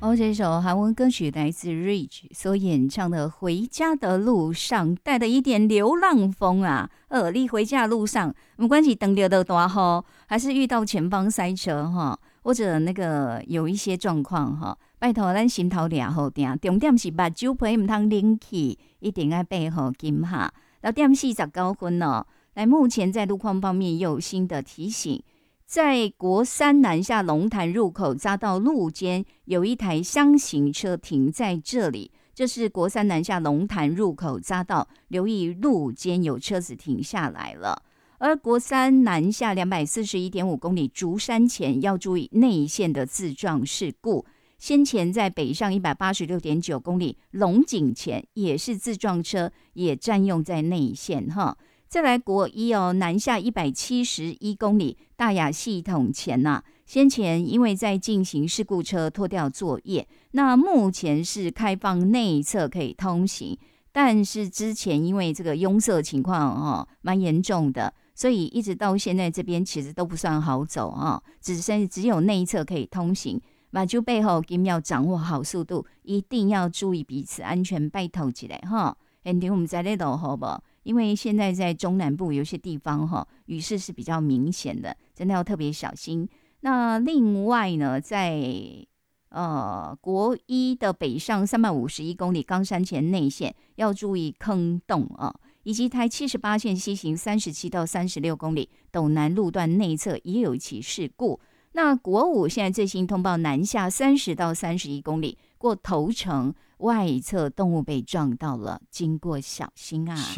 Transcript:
这首韩文歌曲来自 Rich 所演唱的《回家的路上》，带了一点流浪风啊。你回家的路上，不管是等到的大雨，还是遇到前方塞车哈，或者那个有一些状况哈，拜托咱心头抓好定，重点是目睭皮唔通冷起，一定要备好金哈。6:49哦。来，目前在路况方面又有新的提醒。在国三南下龙潭入口匝道路肩，有一台厢型车停在这里。这是国三南下龙潭入口匝道，留意路肩有车子停下来了。而国三南下241.5公里竹山前要注意内线的自撞事故。先前在北上186.9公里龙井前也是自撞车，也占用在内线哈。再来国一南下171公里大雅系统前先前因为在进行事故车拖吊作业，那目前是开放内侧可以通行，但是之前因为这个拥塞情况蛮严重的，所以一直到现在这边其实都不算好走只有内侧可以通行。目睭背后今要掌握好速度，一定要注意彼此安全，拜托起来哈。现在我们在那头好不好？因为现在在中南部有些地方雨势是比较明显的，真的要特别小心。那另外呢，在国一的北上351公里冈山前内线要注意坑洞以及台78线西行37到36公里斗南路段内侧也有一起事故。那国五现在最新通报南下30到31公里过头城外侧动物被撞到了，经过小心啊。